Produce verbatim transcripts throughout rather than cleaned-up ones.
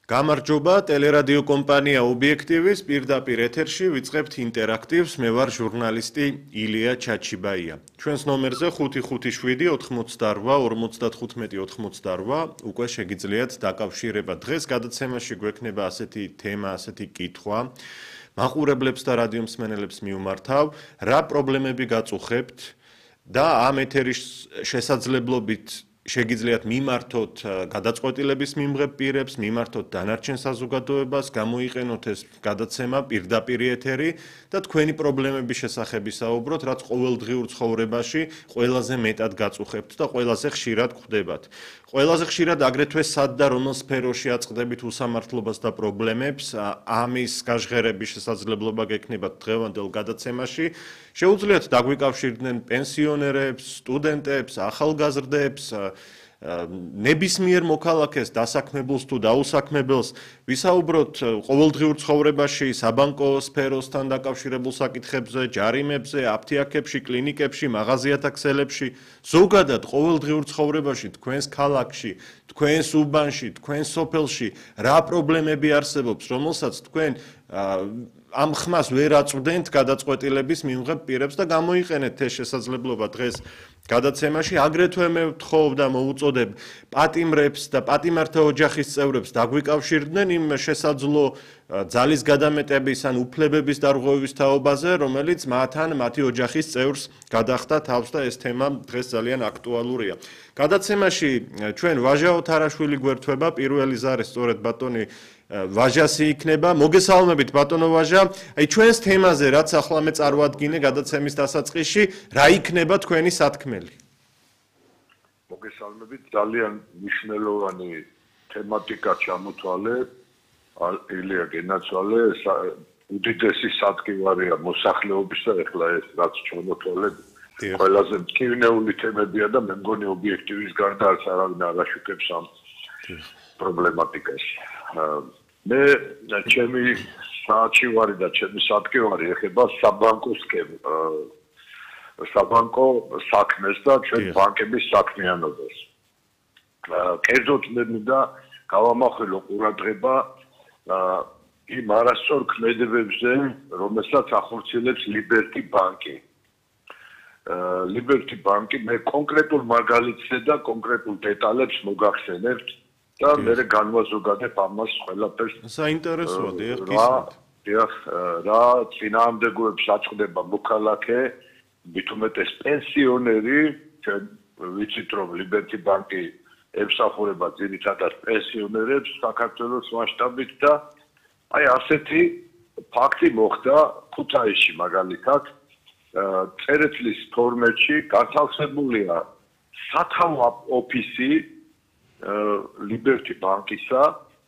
გამარჯობა, ტელერადიო კომპანია ობიექტივის პირდაპირ ეთერში ვიწყებთ ინტერაქტივს, მე ვარ ჟურნალისტი ილია ჩაჩიბაია. ჩვენს ნომერზე ხუთი ხუთი შვიდი ოთხმოცდაორვა ორმოცდათხუთმეტი ორმოცდაორვა უკვე შეგიძლიათ დაკავშირება. დღეს გადაცემაში გვექნება ასეთი თემა, ასეთი კითხვა. მაყურებლებს და რადიო მსმენელებს მიუმართავ, რა პრობლემები გაწუხებთ და ამ ეთერის შესაძლებლობით შეგიძლიათ მიმართოთ გადაწყვეტილების მიმღებ პირებს, მიმართოთ დანარჩენ საზოგადოებას, გამოიყენოთ ეს გადაცემა პირდაპირ ეთერი და თქვენი პრობლემების შესახებ ისაუბროთ, რაც ყოველდღიურ ცხოვრებაში ყველაზე მეტად გაწუხებთ და ყველაზე ხშირად გვხვდებათ. ყველაზე ხშირად აგრეთვე სად და რომელ სფეროში აწყდებით უსამართლობას და პრობლემებს, ამის გაჟღერების შესაძლებლობა გექნებათ დღევანდელ გადაცემაში. შეუძლიათ დაგვიკავშირდნენ პენსიონერებს, სტუდენტებს, ახალგაზრდებს, ნებისმიერ მოქალაქეს, დასაქმებულს თუ დაუსაქმებელს, ვისაუბროთ ყოველდღიურ ცხოვრებაში, საბანკო სფეროსთან დაკავშირებულ საკითხებზე, ჯარიმებზე, აფთიაქებში, კლინიკებში, მაღაზიათა ქსელებში, ზოგადად ყოველდღიურ ცხოვრებაში, თქვენს ქალაქში, თქვენს უბანში, თქვენს სოფელში, რა პრობლემები არსებობს, რომელსაც თქვენ ამ ხმას ვერ აწვდენთ გადაწყვეტილების მიმღებ პირებს და გამოიყენეთ ეს შესაძლებლობა დღეს გადაცემაში. აგრეთვე მე ვთხოვ და მოუწოდებ პატიმრებს და პატიმართა ოჯახის წევრებს დაგვიკავშირდნენ იმ შესაძლო ძალის გადამეტების ან უფლებების დარღვევების თაობაზე, რომელიც მათთან მათი ოჯახის წევრს გადახდა თავს და ეს თემა დღეს ძალიან აქტუალურია. გადაცემაში ჩვენ ვაჟა ოთარაშვილი გვერდება, პირველი ზარი სწორედ ბატონი ვაჟასი იქნება. მოგესალმებით ბატონო ვაჟა. აი ჩვენს თემაზე რაც ახლა მე წარვადგინე გადაცემის დასაწყისში, რა იქნება თქვენი სათქმელი? მოგესალმებით, ძალიან მნიშვნელოვანი თემატიკა ჩამოთვალე. ილია გენაცვალე, უდიდესი სათქმელია მოსახლეობის და ეხლა ეს რაც ჩამოთვალე ყველაზე მტკივნეული თემებია და მე მგონი ობიექტივის გარდა არც არავინ არ აშუქებს ამ პრობლემატიკას. მე ჩემი საჩივარი და ჩემი სათქმელი ეხება საბანკო სქემას, საბანკო საქმეს და ჩვენ ბანკების საქმიანობას. კერძოდ მე მინდა გავამახვილო ყურადღება იმ არასწორ ქმედებებზე, რომელსაც ახორციელებს Liberty ბანკი. Liberty ბანკი მე კონკრეტულ მაგალითზე და კონკრეტულ დეტალებს მოგახსენებთ და მე განვაზოგადებ ამას ყველაფერს. საინტერესოა, დიახ, გისმენთ. დიახ, რა წინააღმდეგობებს აწყდება მოქალაქე, მით უმეტეს პენსიონერი, ჩვენ ვიცით რომ Liberty ბანკი ემსახურება ძირითადად პენსიონერებს საქართველოს მასშტაბით და აი ასეთი ფაქტი მოხდა ქუთაისში მაგალითად. წერეთლის ფორმატში განთავსებულია სათავო ოფისი Liberty ბანკისა,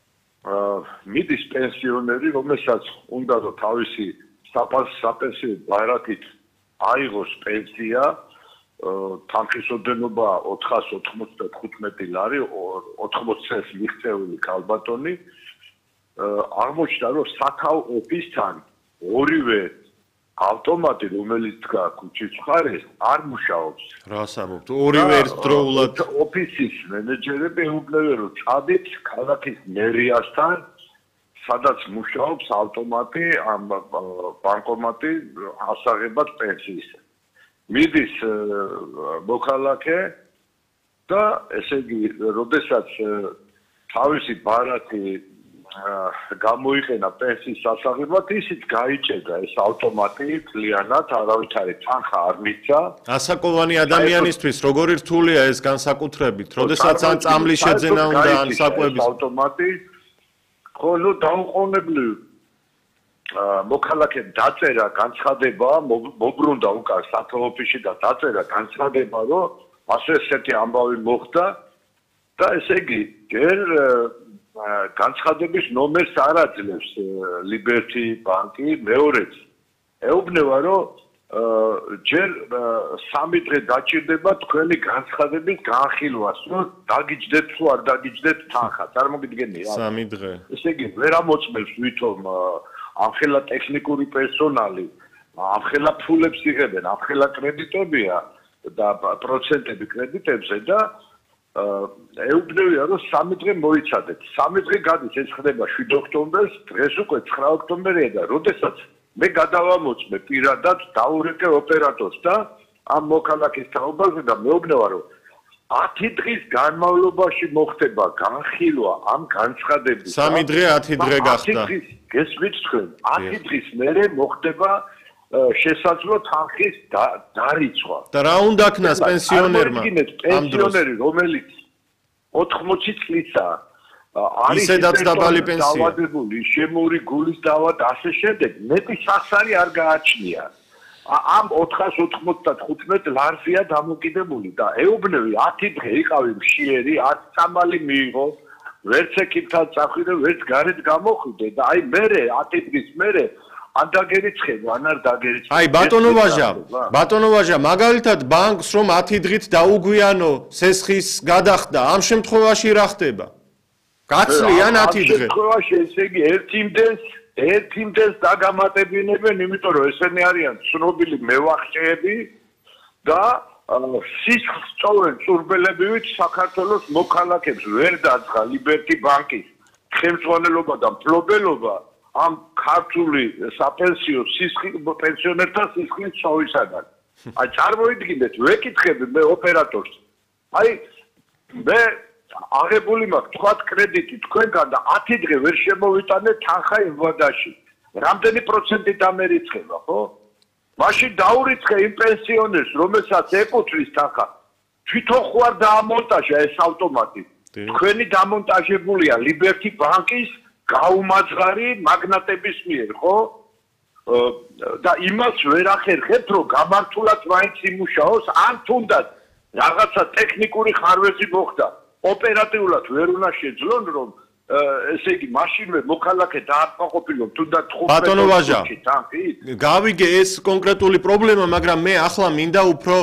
მიდის პენსიონერი, რომელსაც უნდა რომ თავისი საპენსიო ბარათით აიღოს პენსია, თანხისოდენობა ოთხას ოთხმოცდათხუთმეტი ლარი, ოთხმოცი წელს მიღწეული ქალბატონი, აღმოჩნდა რომ სათავო ოფისთან ორივე ავტომატი, რომელიც დგა ქუჩის მხარეს, არ მუშაობს. რას ამბობთ? ორივე ერთდროულად ოფისის მენეჯერები ეუბნებიან, რომ წადით ქალაქის მერიასთან, სადაც მუშაობს ავტომატი, ამ ბანკომატი ასაღებად პენსიის. მიდის მოქალაქე და ესე იგი, როდესაც თავისი ბარათი გამოიყენა პენსიის ასაღებად, ისიც გაიჭედა ეს ავტომატი მთლიანად, არავითარი თანხა არ მისცა. ასაკოვანი ადამიანისთვის როგორი რთულია ეს განსაკუთრებით, როდესაც ან წამლის შეძენა უნდა ან საკვების ავტომატი, ხო, ნუ დაუყოვნებლივ მოქალაქემ დაწერა განცხადება, მობრუნდა უკან სათავო ოფისში და დაწერა განცხადება, რომ ასე ესეთი ამბავი მოხდა და ესე იგი, ჯერ განცხადების ნომერს არ აძლევს Liberty ბანკი, მეორეც ეუბნება, რომ ჯერ სამი დღე დაჭირდება თქვენი განცხადების განხილვას, რომ დაგიჯდეთ თუ არ დაგიჯდეთ თანხა, წარმოგიდგენია? სამი დღე. ესე იგი, ვერ ამოწმებს ვითომ ამხელა ტექნიკური პერსონალი, ამხელა ფულებს იღებენ, ამხელა კრედიტებია და პროცენტები კრედიტებზე და ეუბნებია რომ სამი დღე მოიცადეთ. სამი დღე გადის ეს ხდება შვიდ ოქტომბერს, დღეს უკვე ცხრა ოქტომბერია და როდესაც მე გადავამოწმე პირადად დაურეკე ოპერატორს და ამ მოქალაქის თაობაზე და მეუბნება რომ ათი დღის განმავლობაში მოხდება განხილვა ამ განცხადების. სამი დღე ათი დღე გახდა. გესმით თქვენ? ათი დღის მერე მოხდება შესაძლო თანხის დარიცხვა. და რა უნდა ქნას პენსიონერმა? პენსიონერი, რომელიც ოთხმოცი წლისაა, არის ისედაც დაბალი პენსია. დაავადებული, შემოური გულის დაავად ასე შემდეგ, მეტი სახსარი არ გააჩნია. ამ ოთხას ოთხმოცდახუთმეტ ლარზია დამოკიდებული და ეუბნები ათი დღე იყავი მშიერი, არც წამალი მიიღო, ვერც ეკითხა წახვიდე, ვერც გარეთ გამოხვიდე და აი მერე ათი დღის მერე ან დაგერიცხებო, ან არ დაგერიცხებო. აი ბატონო ვაჟა, ბატონო ვაჟა, მაგალითად ბანკს რომ ათი დღით დაუგვიანო სესხის გადახდა, ამ შემთხვევაში რა ხდება? გაცლიან ათი დღე. ამ შემთხვევაში ესე იგი ერთიმდენს, ერთიმდენს დაგამატებინებენ, იმიტომ რომ ესენი არიან ცნობილი მევახჭეები და სისხლს სწორენ წურბელებივით საქართველოს მოქალაქებს ვერ დაძღა ლიბერტი ბანკის ხელმძღვანელობა და მფლობელობა ამ ქართული საპენსიო სისხლის პენსიონერთა სისხლის ცოვისაგან. აი წარმოიდგინეთ, ვეკითხები მე ოპერატორს. აი მე აღებული მაქვს თქვათ კრედიტი თქვენგან და ათი დღე ვერ შემოვიტანეთ თანხა იმ ვადაში. რამდენი პროცენტი დამერიცხება, ხო? მაშინ დაურიცხე იმ პენსიონერს, რომელსაც ეკუთვნის თანხა. თვითონ ხوار დაამონტაჟა ეს ავტომატი. თქვენი დამონტაჟებულია ლიბერტი ბანკის გაუმაძღარი მაგნატების მიერ, ხო? და იმას ვერ ახერხებთ, რომ გამართულად მაინც იმუშაოს, ან თუნდაც რაღაცა ტექნიკური ხარვეზი მოხდა. ოპერატიულად ვერ უნდა შეძლონ, რომ ესე იგი მაშინვე მოქალაქე დააკმაყოფილონ თუნდაც ბატონო ვაჟა, ხუთმეტ წუთში თანხით. გავიგე ეს კონკრეტული პრობლემა, მაგრამ მე ახლა მინდა უფრო